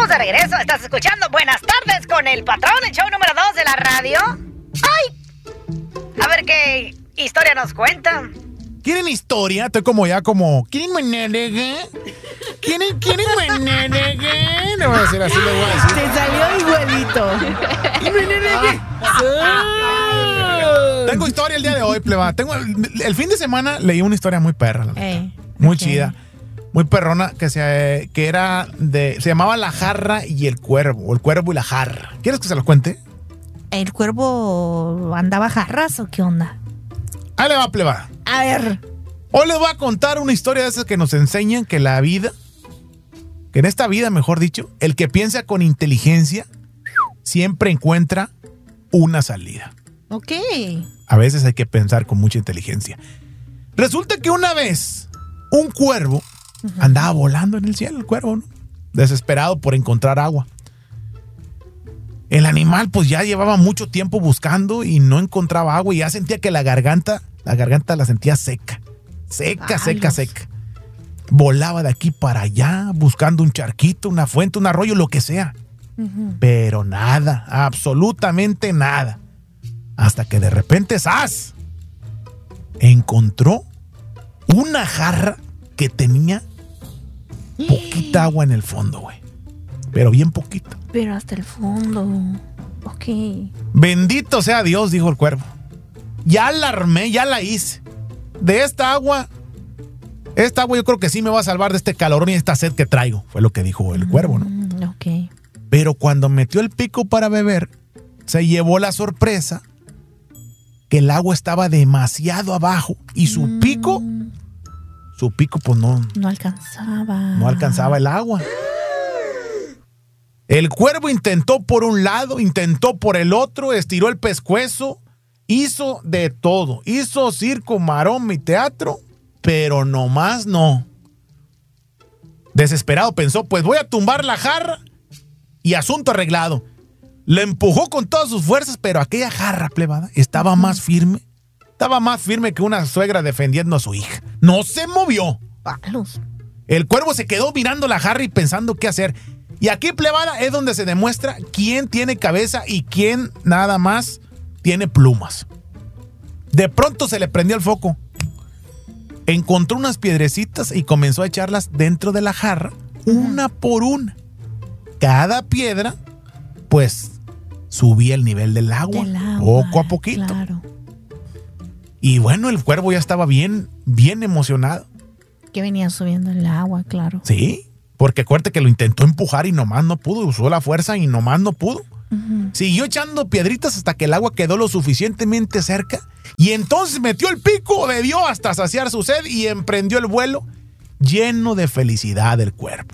Estamos de regreso, estás escuchando Buenas Tardes con el Patrón, el show número 2 de la radio. ¡Ay! A ver qué historia nos cuenta. ¿Quieren historia? Estoy como ya como... ¿Quieren meneregue? ¿Quieren meneregue? Le voy a decir así, le voy a decir. Te salió igualito. ¡Meneregue! Tengo historia el día de hoy, pleba. El fin de semana leí una historia muy perra, la verdad. Muy chida. Muy perrona, que era de... Se llamaba La Jarra y el Cuervo. O El Cuervo y la Jarra. ¿Quieres que se lo cuente? ¿El cuervo andaba jarras o qué onda? Ahí le va, pleba. A ver. Hoy les voy a contar una historia de esas que nos enseñan que la vida, que en esta vida, mejor dicho, el que piensa con inteligencia siempre encuentra una salida. Ok. A veces hay que pensar con mucha inteligencia. Resulta que una vez un cuervo andaba volando en el cielo, el cuervo, ¿no? Desesperado por encontrar agua. El animal pues ya llevaba mucho tiempo buscando y no encontraba agua y ya sentía que la garganta la sentía seca. Seca. Volaba de aquí para allá buscando un charquito, una fuente, un arroyo, lo que sea. Pero nada, absolutamente nada. Hasta que de repente, ¡zas!, encontró una jarra que tenía poquita agua en el fondo, güey. Pero bien poquita. Pero hasta el fondo. Ok. Bendito sea Dios, dijo el cuervo. Ya la armé, ya la hice. De esta agua yo creo que sí me va a salvar de este calorón y esta sed que traigo. Fue lo que dijo el cuervo, ¿no? Ok. Pero cuando metió el pico para beber, se llevó la sorpresa que el agua estaba demasiado abajo y su pico pues no alcanzaba el agua. El cuervo intentó por un lado, intentó por el otro, estiró el pescuezo, hizo de todo, hizo circo, maroma y teatro, pero nomás no. Desesperado pensó, pues voy a tumbar la jarra y asunto arreglado. Le empujó con todas sus fuerzas, pero aquella jarra, plebada, estaba más firme que una suegra defendiendo a su hija. No se movió. El cuervo se quedó mirando la jarra y pensando qué hacer. Y aquí, plebada, es donde se demuestra quién tiene cabeza y quién nada más tiene plumas. De pronto se le prendió el foco. Encontró unas piedrecitas y comenzó a echarlas dentro de la jarra, una por una. Cada piedra, pues, subía el nivel del agua, poco a poquito. Claro. Y bueno, el cuervo ya estaba bien emocionado. Que venía subiendo el agua, claro. Sí. Porque acuérdate que lo intentó empujar y nomás no pudo. Usó la fuerza y nomás no pudo. Siguió echando piedritas hasta que el agua quedó lo suficientemente cerca. Y entonces metió el pico, bebió hasta saciar su sed y emprendió el vuelo lleno de felicidad del cuervo.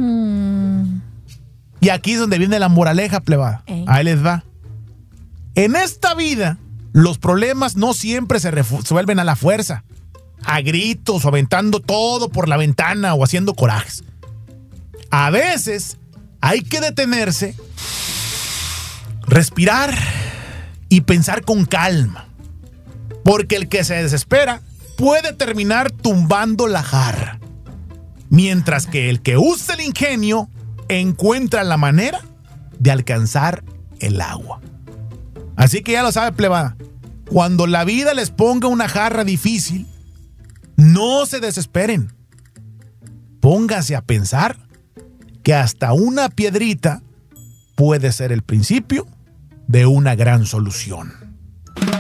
Y aquí es donde viene la moraleja, plebada. Ahí les va. En esta vida, los problemas no siempre se resuelven a la fuerza. A gritos o aventando todo por la ventana o haciendo corajes. A veces hay que detenerse, respirar y pensar con calma. Porque el que se desespera puede terminar tumbando la jarra. Mientras que el que usa el ingenio encuentra la manera de alcanzar el agua. Así que ya lo sabe, plebada. Cuando la vida les ponga una jarra difícil, no se desesperen. Póngase a pensar que hasta una piedrita puede ser el principio de una gran solución.